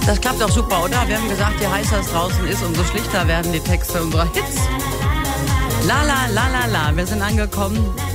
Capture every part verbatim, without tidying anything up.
Das klappt doch super, oder? Wir haben gesagt, je heißer es draußen ist, umso schlichter werden die Texte unserer Hits. La la la la la, wir sind angekommen.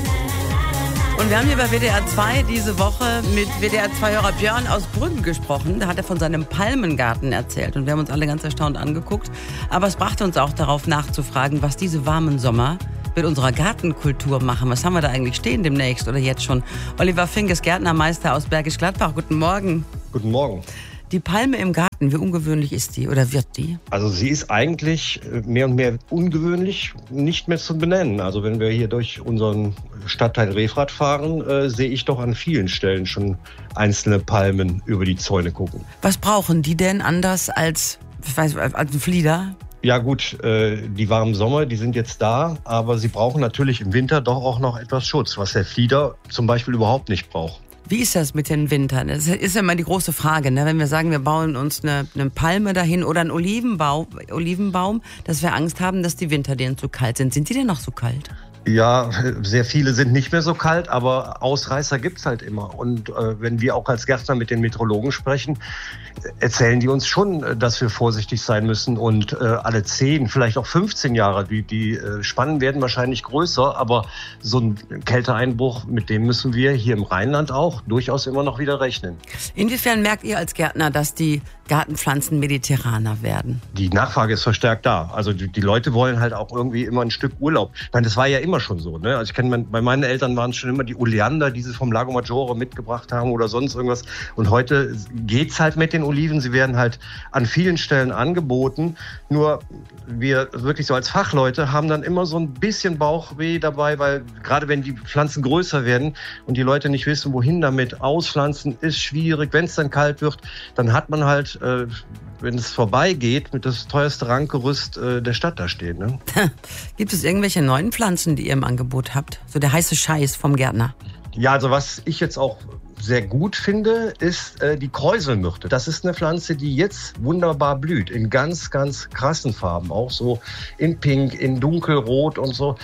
Und wir haben hier bei W D R zwei diese Woche mit W D R zwei-Hörer Björn aus Brüggen gesprochen. Da hat er von seinem Palmengarten erzählt und wir haben uns alle ganz erstaunt angeguckt. Aber es brachte uns auch darauf nachzufragen, was diese warmen Sommer mit unserer Gartenkultur machen. Was haben wir da eigentlich stehen demnächst oder jetzt schon? Oliver Fink ist Gärtnermeister aus Bergisch Gladbach. Guten Morgen. Guten Morgen. Die Palme im Garten, wie ungewöhnlich ist die oder wird die? Also sie ist eigentlich mehr und mehr ungewöhnlich nicht mehr zu benennen. Also wenn wir hier durch unseren Stadtteil Refrath fahren, äh, sehe ich doch an vielen Stellen schon einzelne Palmen über die Zäune gucken. Was brauchen die denn anders als, ich weiß, als ein Flieder? Ja gut, äh, die warmen Sommer, die sind jetzt da, aber sie brauchen natürlich im Winter doch auch noch etwas Schutz, was der Flieder zum Beispiel überhaupt nicht braucht. Wie ist das mit den Wintern? Das ist ja immer die große Frage, ne? Wenn wir sagen, wir bauen uns eine, eine Palme dahin oder einen Olivenbaum, Olivenbaum, dass wir Angst haben, dass die Winter denen zu kalt sind. Sind die denn noch so kalt? Ja, sehr viele sind nicht mehr so kalt, aber Ausreißer gibt's halt immer. Und äh, wenn wir auch als Gärtner mit den Meteorologen sprechen, erzählen die uns schon, dass wir vorsichtig sein müssen. Und äh, alle zehn, vielleicht auch fünfzehn Jahre, die, die äh, Spannen werden wahrscheinlich größer. Aber so ein Kälteeinbruch, mit dem müssen wir hier im Rheinland auch durchaus immer noch wieder rechnen. Inwiefern merkt ihr als Gärtner, dass die Gartenpflanzen mediterraner werden? Die Nachfrage ist verstärkt da. Also die, die Leute wollen halt auch irgendwie immer ein Stück Urlaub. Ich meine, das war ja immer schon so. Ne? Also ich kenne, bei meinen Eltern waren es schon immer die Oleander, die sie vom Lago Maggiore mitgebracht haben oder sonst irgendwas. Und heute geht's halt mit den Oliven. Sie werden halt an vielen Stellen angeboten. Nur wir wirklich so als Fachleute haben dann immer so ein bisschen Bauchweh dabei, weil gerade wenn die Pflanzen größer werden und die Leute nicht wissen, wohin damit, auspflanzen ist schwierig. Wenn es dann kalt wird, dann hat man halt, äh, wenn es vorbeigeht, mit das teuerste Rankgerüst äh, der Stadt da stehen. Ne? Gibt es irgendwelche neuen Pflanzen, die ihr im Angebot habt? So der heiße Scheiß vom Gärtner. Ja, also was ich jetzt auch sehr gut finde, ist äh, die Kräuselmyrte. Das ist eine Pflanze, die jetzt wunderbar blüht, in ganz, ganz krassen Farben, auch so in Pink, in Dunkelrot und so.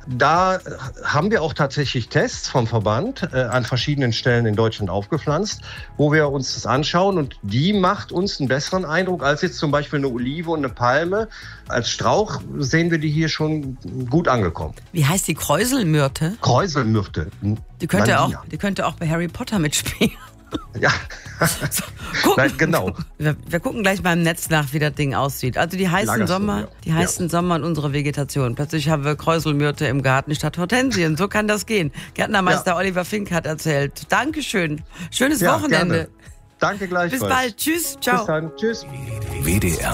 Da haben wir auch tatsächlich Tests vom Verband äh, an verschiedenen Stellen in Deutschland aufgepflanzt, wo wir uns das anschauen und die macht uns einen besseren Eindruck als jetzt zum Beispiel eine Olive und eine Palme. Als Strauch sehen wir die hier schon gut angekommen. Wie heißt die Kräuselmyrte? Kräuselmyrte. Die könnte, auch, die könnte auch bei Harry Potter mitspielen. Ja, so, gucken. Nein, genau. Wir, wir gucken gleich mal im Netz nach, wie das Ding aussieht. Also die heißen Lagerst Sommer, du, ja. die heißen ja. Sommer in unserer Vegetation. Plötzlich haben wir Kräuselmyrte im Garten statt Hortensien. So kann das gehen. Gärtnermeister ja. Oliver Fink hat erzählt. Dankeschön. Schönes ja, Wochenende. Gerne. Danke gleichfalls. Bis bald. Tschüss. Ciao. Bis dann. Tschüss. W D R